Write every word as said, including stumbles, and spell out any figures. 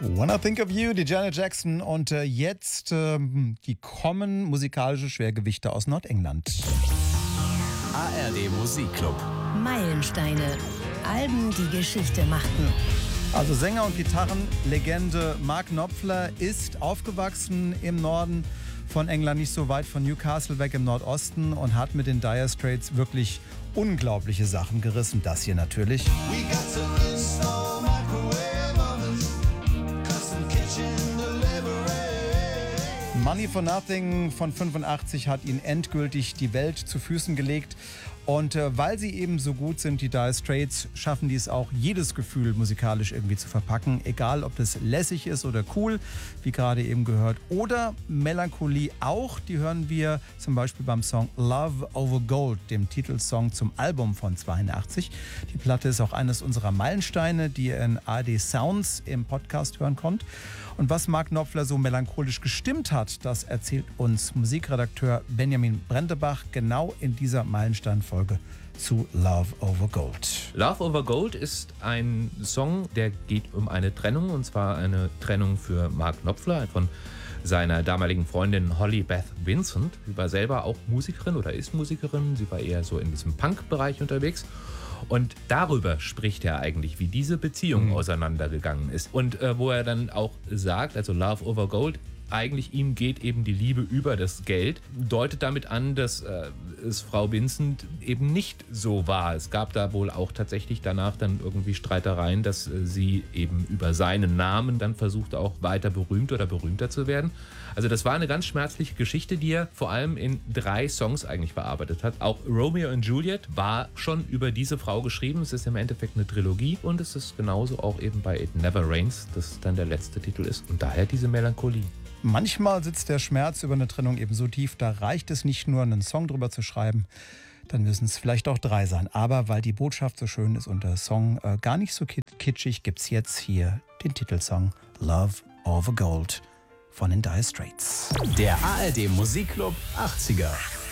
When I Think of You, die Janet Jackson. Und äh, jetzt, äh, die kommen musikalische Schwergewichte aus Nordengland. A R D Musikclub. Meilensteine. Alben, die Geschichte machten. Also Sänger und Gitarrenlegende Mark Knopfler ist aufgewachsen im Norden von England, nicht so weit von Newcastle weg im Nordosten, und hat mit den Dire Straits wirklich unglaubliche Sachen gerissen. Das hier natürlich. Money for Nothing von fünfundachtzig hat ihn endgültig die Welt zu Füßen gelegt. Und äh, weil sie eben so gut sind, die Dire Straits, schaffen die es auch, jedes Gefühl musikalisch irgendwie zu verpacken. Egal, ob das lässig ist oder cool, wie gerade eben gehört, oder Melancholie auch. Die hören wir zum Beispiel beim Song Love Over Gold, dem Titelsong zum Album von zweiundachtzig. Die Platte ist auch eines unserer Meilensteine, die ihr in A R D Sounds im Podcast hören konnt. Und was Mark Knopfler so melancholisch gestimmt hat, das erzählt uns Musikredakteur Benjamin Brendebach genau in dieser Meilenstein-Folge zu Love Over Gold. Love Over Gold ist ein Song, der geht um eine Trennung, und zwar eine Trennung für Mark Knopfler von seiner damaligen Freundin Holly Beth Vincent. Sie war selber auch Musikerin oder ist Musikerin. Sie war eher so in diesem Punk-Bereich unterwegs. Und darüber spricht er eigentlich, wie diese Beziehung mhm. auseinandergegangen ist. Und äh, wo er dann auch sagt, also Love Over Gold, eigentlich ihm geht eben die Liebe über das Geld, deutet damit an, dass äh, es Frau Vincent eben nicht so war. Es gab da wohl auch tatsächlich danach dann irgendwie Streitereien, dass äh, sie eben über seinen Namen dann versuchte, auch weiter berühmt oder berühmter zu werden. Also das war eine ganz schmerzliche Geschichte, die er vor allem in drei Songs eigentlich verarbeitet hat. Auch Romeo and Juliet war schon über diese Frau geschrieben. Es ist im Endeffekt eine Trilogie, und es ist genauso auch eben bei It Never Rains, das dann der letzte Titel ist. Und daher diese Melancholie. Manchmal sitzt der Schmerz über eine Trennung eben so tief, da reicht es nicht nur, einen Song drüber zu schreiben, dann müssen es vielleicht auch drei sein. Aber weil die Botschaft so schön ist und der Song äh, gar nicht so kitschig, gibt es jetzt hier den Titelsong Love Over Gold von den Dire Straits. Der A R D Musikclub achtziger.